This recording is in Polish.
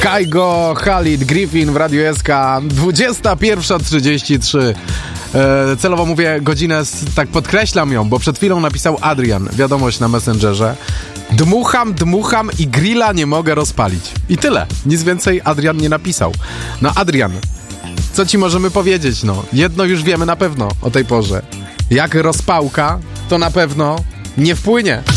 Kygo, Khalid, Griffin w Radiu SK. 21:33. Celowo mówię godzinę, tak podkreślam ją, bo przed chwilą napisał Adrian wiadomość na Messengerze. Dmucham i grilla nie mogę rozpalić. I tyle. Nic więcej Adrian nie napisał. No Adrian, co ci możemy powiedzieć? No, jedno już wiemy na pewno o tej porze. Jak rozpałka, to na pewno nie wpłynie.